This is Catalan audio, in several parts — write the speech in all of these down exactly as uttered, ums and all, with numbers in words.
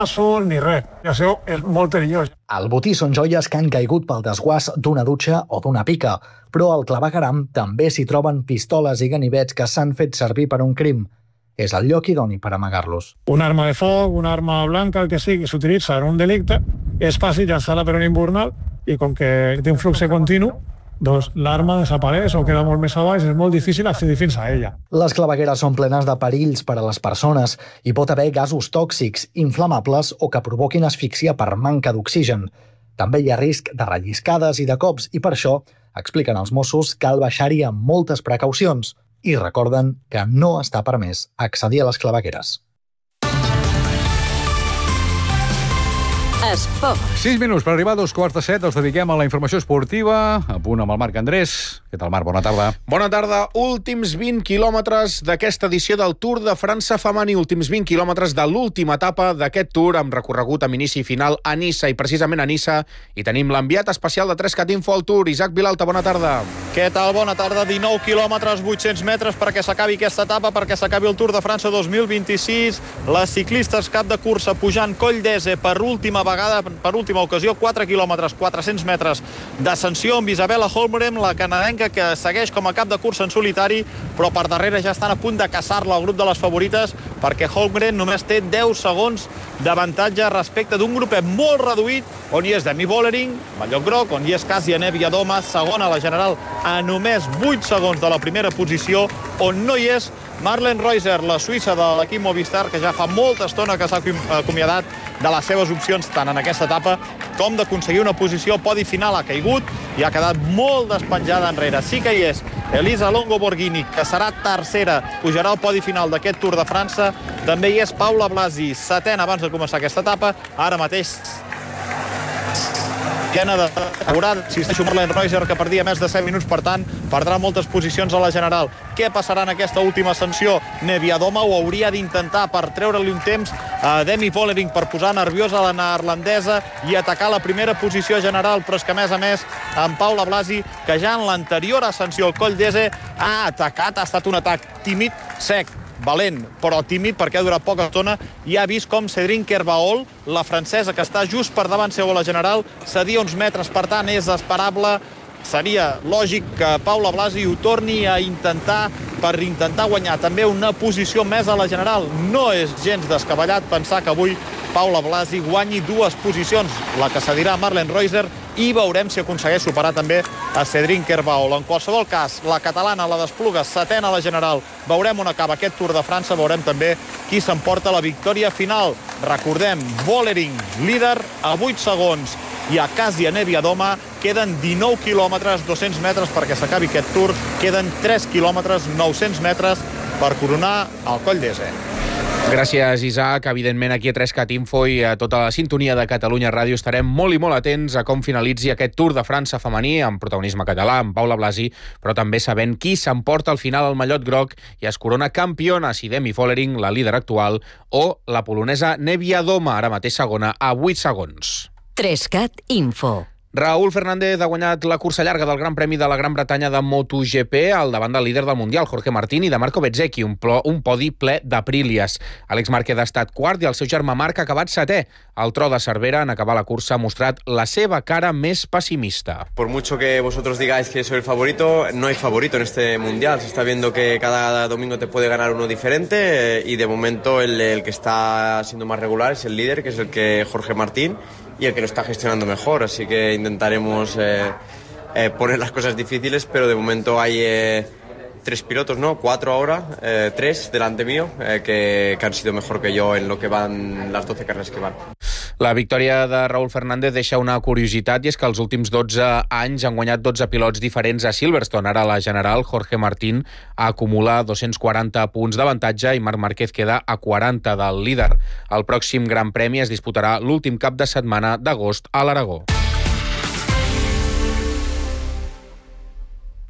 nassos ni res. I això és molt perillós. Al botí són joies que han caigut pel desguàs d'una dutxa o d'una pica, però al clavegueram també s'hi troben pistoles i ganivets que s'han fet servir per un crim. És el lloc idoni per amagar-los. Una arma de foc, una arma blanca, el que sigui, que s'utilitza en un delicte, és fàcil llançar-la per un invernal i com que té un flux continu, doncs l'arma desapareix o queda molt més a baix, és molt difícil accedir fins a ella. Les clavegueres són plenes de perills per a les persones i pot haver gasos tòxics, inflamables o que provoquin asfíxia per manca d'oxigen. També hi ha risc de relliscades i de cops i per això expliquen els Mossos cal baixar-hi amb moltes precaucions i recorden que no està permès accedir a les clavegueres. Esport. Sis minuts per arribar a dos quarts de set. Els dediquem a la informació esportiva. A punt amb el Marc Andrés. Què tal, Marc? Bona tarda. Bona tarda. Últims vint quilòmetres d'aquesta edició del Tour de França femení. Últims vint quilòmetres de l'última etapa d'aquest Tour, amb recorregut amb inici i final a Niça. I precisament a Niça hi tenim l'enviat especial de tres cat Info al Tour, Isaac Vilalta. Bona tarda. Què tal? Bona tarda. dinou quilòmetres, vuit-cents metres perquè s'acabi aquesta etapa, perquè s'acabi el Tour de França dos mil vint-i-sis. Les ciclistes cap de cursa pujant Coll d'Ese per última vegada, per última ocasió, quatre quilòmetres, quatre-cents metres d'ascensió amb Isabella Holmgren, la canadenca que segueix com a cap de cursa en solitari, però per darrere ja estan a punt de caçar-la el grup de les favorites, perquè Holmgren només té deu segons d'avantatge respecte d'un grupet molt reduït, on hi és Demi Vollering, mallot groc, on hi és Kasia Niewiadoma, segona a la general, a només vuit segons de la primera posició, on no hi és Marlene Reuser, la suïssa de l'equip Movistar, que ja fa molta estona que s'ha acomiadat de les seves opcions tant en aquesta etapa com d'aconseguir una posició al podi final. Ha caigut i ha quedat molt despenjada enrere. Sí que hi és Elisa Longo Borghini, que serà tercera, pujarà al podi final d'aquest Tour de França. També hi és Paula Blasi, setena abans de començar aquesta etapa. Ara mateix llena de temporada. Insisteixo, Marlene Reuser, que perdia més de set minuts, per tant, perdrà moltes posicions a la general. Què passarà en aquesta última ascensió? Niewiadoma ho hauria d'intentar per treure-li un temps a Demi Vollering, per posar nerviosa la neerlandesa i atacar la primera posició general, però és que, a més a més, en Paula Blasi, que ja en l'anterior ascensió al Coll d'Ese ha atacat, ha estat un atac tímid, sec, valent, però tímid, perquè ha durat poca estona, i ha vist com Cédric Kerbaol, la francesa, que està just per davant seu a la general, cedia uns metres, per tant, és esperable. Seria lògic que Paula Blasi ho torni a intentar per intentar guanyar també una posició més a la general. No és gens descabellat pensar que avui Paula Blasi guanyi dues posicions, la que cedirà Marlene Reuser, i veurem si aconsegueix superar també a Cédric Kerbaol. En qualsevol cas, la catalana, la d'Espluga, setena a la general. Veurem on acaba aquest Tour de França, veurem també qui s'emporta la victòria final. Recordem, Vollering, líder, a vuit segons, i a Kasia Niewiadoma queden dinou quilòmetres, dos-cents metres perquè s'acabi aquest Tour. Queden tres quilòmetres, nou-cents metres per coronar el Coll d'Ese. Gràcies, Isaac. Evidentment, aquí a tres cat Info i a tota la sintonia de Catalunya Ràdio estarem molt i molt atents a com finalitzi aquest Tour de França femení, amb protagonisme català, amb Paula Blasi, però també sabent qui s'emporta al final el mallot groc i es corona campiona, si Demi Vollering, la líder actual, o la polonesa Niewiadoma, ara mateix segona, a vuit segons. tres cat Info. Raúl Fernández ha guanyat la cursa llarga del Gran Premi de la Gran Bretanya de MotoGP al davant del líder del Mundial, Jorge Martín, i de Marco Bezzecchi, un, plo, un podi ple d'Aprilias. Àlex Márquez ha estat quart i el seu germà Marc ha acabat setè. El tro de Cervera, en acabar la cursa, ha mostrat la seva cara més pessimista. Por mucho que vosotros digáis que soy el favorito, no hay favorito en este Mundial. Se está viendo que cada domingo te puede ganar uno diferente eh, y de momento el, el que está siendo más regular es el líder, que es el que Jorge Martín, y el que lo está gestionando mejor, así que intentaremos eh, eh, poner las cosas difíciles, pero de momento hay eh, tres pilotos, ¿no? Cuatro ahora, eh, tres delante mío, eh, que, que han sido mejor que yo en lo que van las doce carreras que van. La victòria de Raúl Fernández deixa una curiositat, i és que els últims dotze anys han guanyat dotze pilots diferents a Silverstone. Ara la general, Jorge Martín acumula dos-cents quaranta punts d'avantatge i Marc Márquez queda a quaranta del líder. El pròxim Gran Premi es disputarà l'últim cap de setmana d'agost a l'Aragó.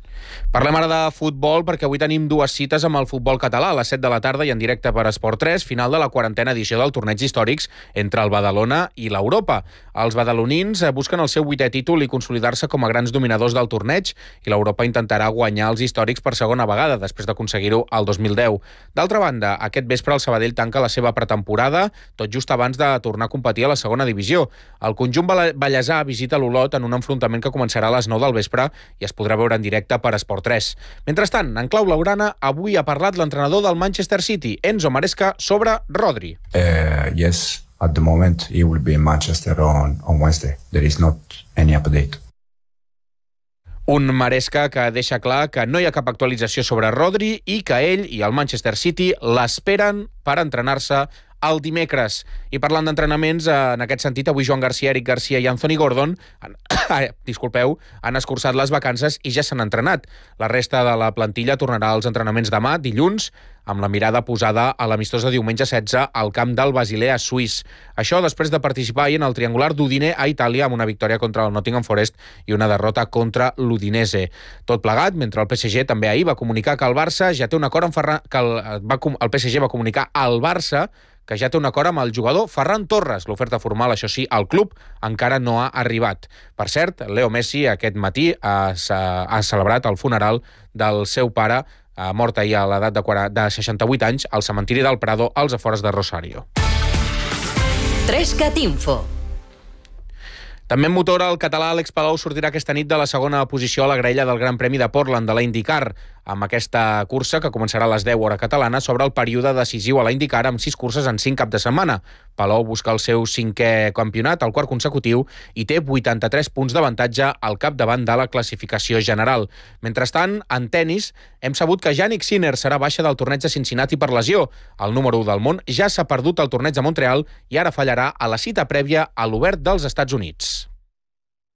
Parlem ara de futbol perquè avui tenim dues cites amb el futbol català. A les set de la tarda i en directe per Esport tres, final de la quarantena edició del torneig històrics entre el Badalona i l'Europa. Els badalonins busquen el seu vuitè títol i consolidar-se com a grans dominadors del torneig, i l'Europa intentarà guanyar els històrics per segona vegada, després d'aconseguir-ho al dos mil deu. D'altra banda, aquest vespre el Sabadell tanca la seva pretemporada, tot just abans de tornar a competir a la segona divisió. El conjunt ballesà visita l'Olot en un enfrontament que començarà a les nou del vespre i es podrà veure en directe per Esport tres. Mentrestant, en clau blaugrana, avui ha parlat l'entrenador del Manchester City, Enzo Maresca, sobre Rodri. Uh, yes, at the moment he will be in Manchester on, on Wednesday. There is not any update. Un Maresca que deixa clar que no hi ha cap actualització sobre Rodri i que ell i el Manchester City l'esperen per entrenar-se el dimecres. I parlant d'entrenaments, en aquest sentit, avui Joan Garcia, Eric Garcia i Anthony Gordon han, disculpeu, han escurçat les vacances i ja s'han entrenat. La resta de la plantilla tornarà als entrenaments demà, dilluns, amb la mirada posada a l'amistós de diumenge setze al camp del Basilea suís. Això després de participar ahir en el triangular d'Udine a Itàlia amb una victòria contra el Nottingham Forest i una derrota contra l'Udinese. Tot plegat, mentre el P S G també ahir va comunicar que el Barça ja té un acord amb Ferran... que el, va, el P S G va comunicar al Barça que ja té un acord amb el jugador Ferran Torres. L'oferta formal, això sí, al club encara no ha arribat. Per cert, Leo Messi aquest matí ha, ha celebrat el funeral del seu pare, mort ahir a l'edat de, de seixanta-vuit anys, al cementiri del Prado, als afores de Rosario. Trescat Info. També en motor, el català Àlex Palou sortirà aquesta nit de la segona posició a la graella del Gran Premi de Portland de la IndyCar, amb aquesta cursa, que començarà a les deu hora catalana, sobre el període decisiu a la IndyCar amb sis curses en cinc cap de setmana. Palou busca el seu cinquè campionat, el quart consecutiu, i té vuitanta-tres punts d'avantatge al capdavant de la classificació general. Mentrestant, en tennis, hem sabut que Jannik Sinner serà baixa del torneig de Cincinnati per lesió. El número u del món ja s'ha perdut al torneig de Montreal i ara fallarà a la cita prèvia a l'Obert dels Estats Units.